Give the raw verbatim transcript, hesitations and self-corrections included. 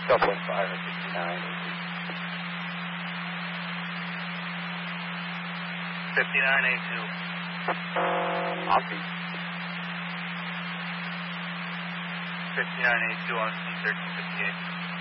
Southwest Fire, fifty-nine A two. fifty-nine A two. Copy. fifty-nine A two on C thirteen fifty-eight.